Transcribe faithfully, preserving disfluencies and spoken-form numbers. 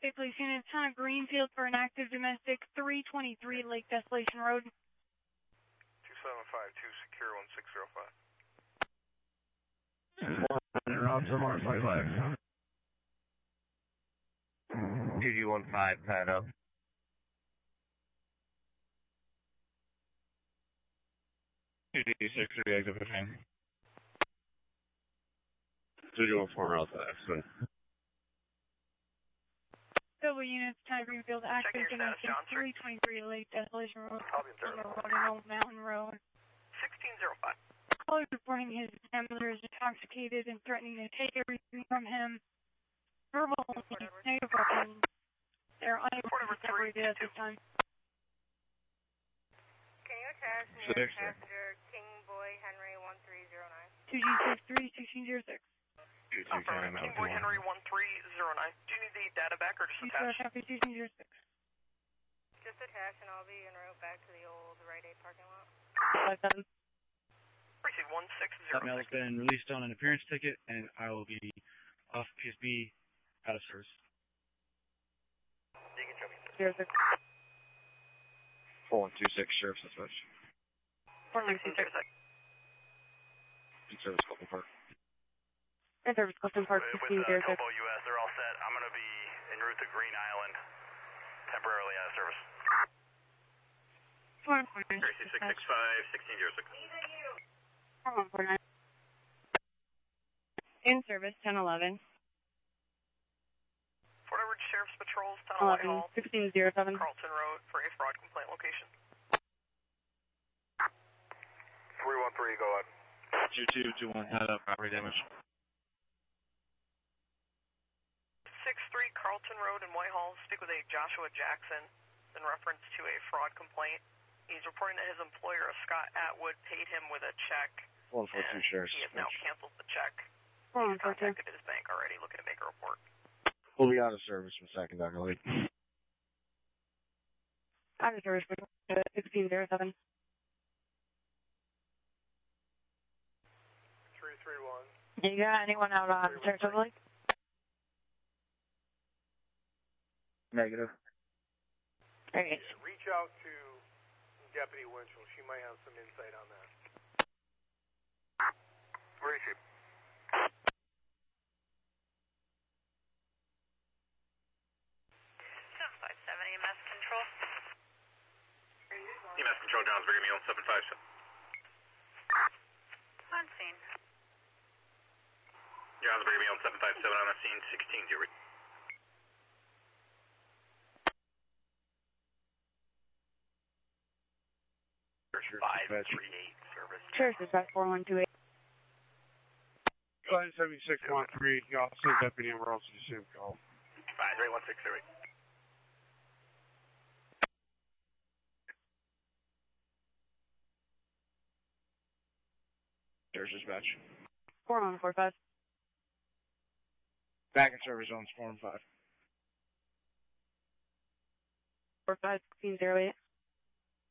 State Police Unit, Town of Greenfield for an active domestic, three twenty-three Lake Desolation Road. two seven five two, secure one six zero five. Roger, Mark five. G G one five, pad up. G G six three, exit fifteen. G G one four, Alpha, excellent. Double units, Town of Greenfield, active domestic, three twenty-three Lake Desolation Road. On the road in Old Mountain Road. sixteen zero five. Caller reporting his handler is intoxicated and threatening to take everything from him. Verbal negative weapons. They're unable to be separated at this time. Can you attach me to passenger King Boy Henry one three zero nine? two G six three, sixteen zero six. Affirmative, King Boy Henry one three zero nine. Do you need the data back or just attach? Copy, sixteen zero six. Just attach and I'll be en route back to the old Rite Aid parking lot. five seven. Receive one six zero six. That mail has been released on an appearance ticket, and I will be off P S B out of service. Zero six. four one two six, Sheriff's Dispatch. four one two six. In service, Colton Park. In service, Colton Park, fifteen zero six. With uh, Kobo U S, they're all set. I'm going to be en route to Green Island, temporarily out of service. four one four nine. Tracy six six five, sixteen zero six. four one four nine. In service, ten eleven. Fort Edward Sheriff's Patrols, Town of Whitehall, sixteen zero seven. Carlton Road for a fraud complaint location. three one three, go ahead. two two two one, head up, property damage. six three Carlton Road in Whitehall, speak with a Joshua Jackson in reference to a fraud complaint. He's reporting that his employer, Scott Atwood, paid him with a check. one four two, Sheriff's He has now canceled the check. four one He's four two. contacted his bank already, looking to make a report. We'll be out of service from second, Doctor Lee. Out of service, sixteen zero seven. three three one. You got anyone out on Churchill Lake? Negative. Okay. Yeah, reach out to Deputy Winchell. She might have some insight on that. Where is she? seven five seven E M S Control. E M S Control, Johnsburg, give me on seven five seven. On scene. Johnsburg, give me on seven five seven on the scene, sixteen zero. five three eight service. Church is at four one two eight. Line seventy-six one three, Officer Deputy Emerald, same call. five three one six zero eight. Sheriff's Dispatch. four one four five. Back in service zones, four and five. four five, sixteen zero eight.